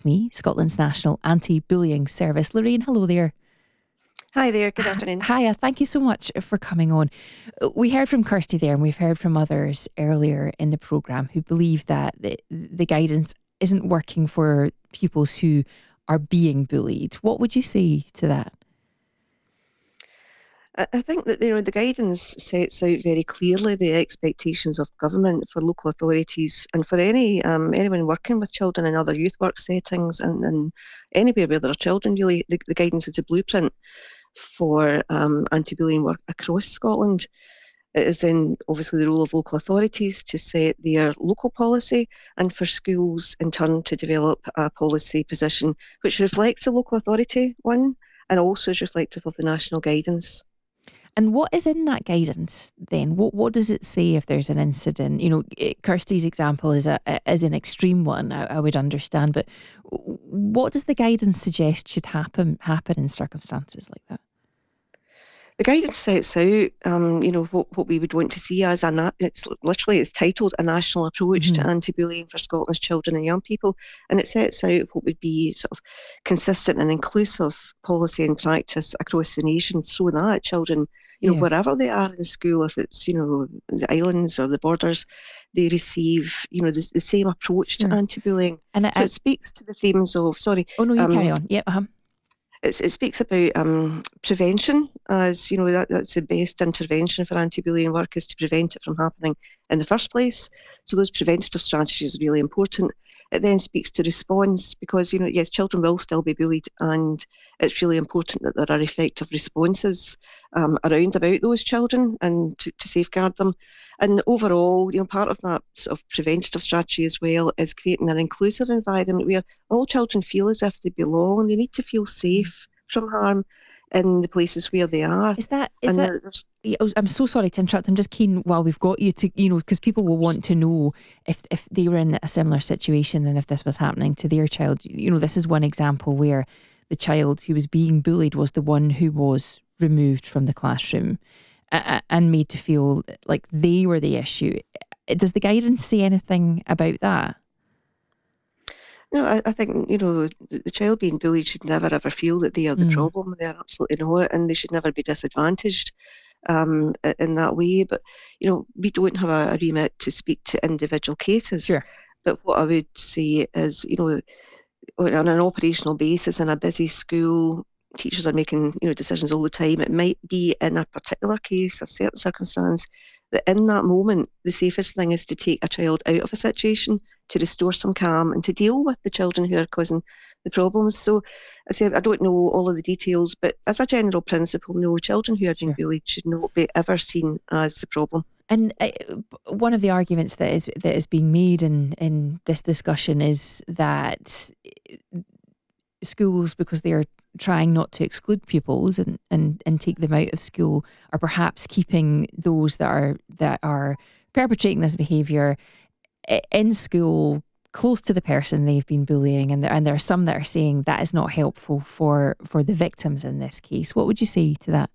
Me, Scotland's national anti-bullying service. Lorraine, hello there. Hi there, good afternoon. Hiya, thank you so much for coming on. We heard from Kirsty there, and we've heard from others earlier in the programme who believe that the guidance isn't working for pupils who are being bullied. What would you say to that? I think that the guidance sets out very clearly the expectations of government for local authorities and for anyone working with children in other youth work settings and anywhere where there are children. Really, the guidance is a blueprint for anti-bullying work across Scotland. It is then obviously the role of local authorities to set their local policy and for schools in turn to develop a policy position which reflects the local authority one and also is reflective of the national guidance. And what is in that guidance then? What does it say if there's an incident? You know, Kirsty's example is an extreme one, I would understand, but what does the guidance suggest should happen in circumstances like that? The guidance sets out, what we would want to see as it's titled A National Approach to Anti-Bullying for Scotland's Children and Young People, and it sets out what would be sort of consistent and inclusive policy and practice across the nation so that children, wherever they are in school, if it's, the islands or the borders, they receive, the same approach to anti-bullying. And so it speaks to the themes of, Oh no, you carry on. Yep, It speaks about prevention as, that's the best intervention for anti-bullying work is to prevent it from happening in the first place. So those preventative strategies are really important. It then speaks to response because, yes, children will still be bullied and it's really important that there are effective responses around about those children and to safeguard them. And overall, part of that sort of preventative strategy as well is creating an inclusive environment where all children feel as if they belong. They need to feel safe from harm in the places where they are. I'm so sorry to interrupt. I'm just keen while we've got you to, because people will want to know if they were in a similar situation and if this was happening to their child. This is one example where the child who was being bullied was the one who was removed from the classroom and made to feel like they were the issue. Does the guidance say anything about that? No, I think, the child being bullied should never ever feel that they are the problem. They are absolutely not, and they should never be disadvantaged in that way. But, we don't have a remit to speak to individual cases. Sure. But what I would say is, on an operational basis in a busy school, teachers are making, decisions all the time. It might be in a particular case, a certain circumstance, that in that moment, the safest thing is to take a child out of a situation, to restore some calm and to deal with the children who are causing the problems. So I say I don't know all of the details, but as a general principle, no, children who are being bullied should not be ever seen as the problem. And one of the arguments that is being made in this discussion is that schools, because they are trying not to exclude pupils and take them out of school, are perhaps keeping those that are perpetrating this behaviour in school close to the person they've been bullying, and there are some that are saying that is not helpful for the victims in this case. What would you say to that?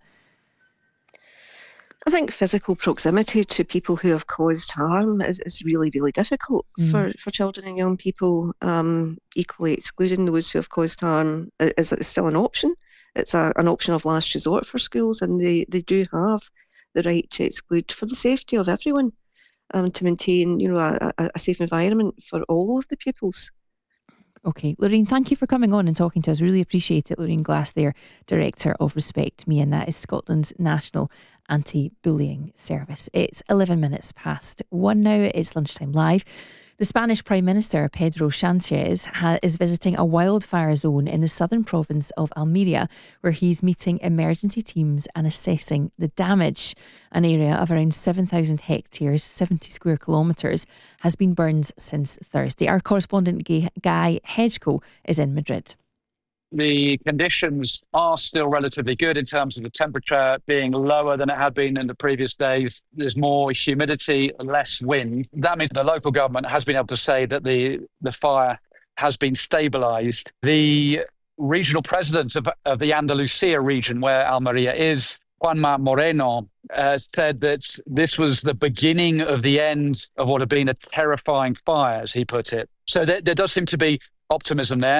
I think physical proximity to people who have caused harm is really, really difficult for children and young people. Equally, excluding those who have caused harm is still an option. It's an option of last resort for schools, and they do have the right to exclude for the safety of everyone, to maintain a safe environment for all of the pupils. Okay, Lorraine, thank you for coming on and talking to us. Really appreciate it. Lorraine Glass there, Director of Respect Me, and that is Scotland's National Anti-Bullying Service. It's 11 minutes past 1 now. It's Lunchtime Live. The Spanish Prime Minister, Pedro Sanchez, is visiting a wildfire zone in the southern province of Almeria, where he's meeting emergency teams and assessing the damage. An area of around 7,000 hectares, 70 square kilometres, has been burned since Thursday. Our correspondent Guy Hedgecoe is in Madrid. The conditions are still relatively good in terms of the temperature being lower than it had been in the previous days. There's more humidity, less wind. That means the local government has been able to say that the fire has been stabilised. The regional president of the Andalusia region, where Almeria is, Juanma Moreno, said that this was the beginning of the end of what had been a terrifying fire, as he put it. So there does seem to be optimism there.